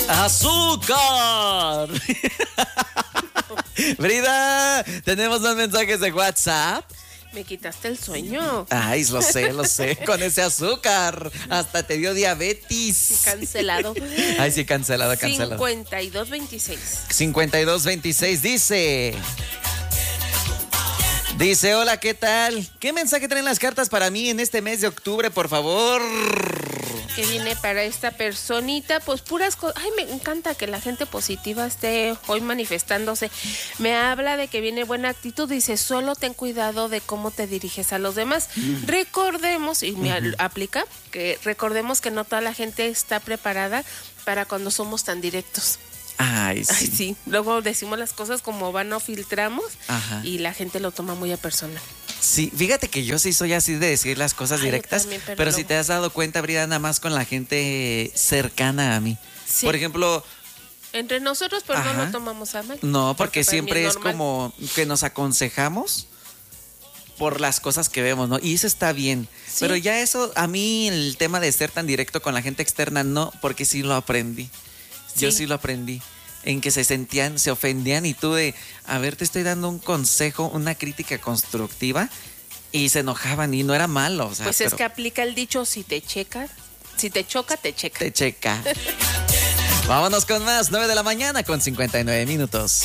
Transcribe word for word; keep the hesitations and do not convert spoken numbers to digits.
¡Azúcar! Frida, tenemos dos mensajes de WhatsApp. Me quitaste el sueño. Ay, lo sé, lo sé. Con ese azúcar. Hasta te dio diabetes. Cancelado. Ay, sí, cancelado, cancelado. cincuenta y dos veintiséis. cincuenta y dos veintiséis dice... Dice, hola, ¿qué tal? ¿Qué mensaje traen las cartas para mí en este mes de octubre, por favor? Que viene para esta personita, pues puras cosas. Ay, me encanta que la gente positiva esté hoy manifestándose. Me habla de que viene buena actitud, dice, solo ten cuidado de cómo te diriges a los demás. Mm. Recordemos, y me uh-huh. aplica, que recordemos que no toda la gente está preparada para cuando somos tan directos. Ay, sí. Ay, sí. Luego decimos las cosas como van o filtramos. Ajá. Y la gente lo toma muy a personal. Sí, fíjate que yo sí soy así de decir las cosas Ay, directas, también, pero, pero no. Si te has dado cuenta, Brida, nada más con la gente cercana a mí. Sí. Por ejemplo... Entre nosotros, pero Ajá. no lo tomamos a mal. No, porque, porque siempre es, es como que nos aconsejamos por las cosas que vemos, ¿no? Y eso está bien. Sí. Pero ya eso, a mí el tema de ser tan directo con la gente externa, no, porque sí lo aprendí. Sí. Yo sí lo aprendí, en que se sentían, se ofendían y tú de, a ver, te estoy dando un consejo, una crítica constructiva y se enojaban y no era malo. O sea, pues pero... es que aplica el dicho, si te checa, si te choca, te checa. Te checa. Vámonos con más, nueve de la mañana con cincuenta y nueve minutos.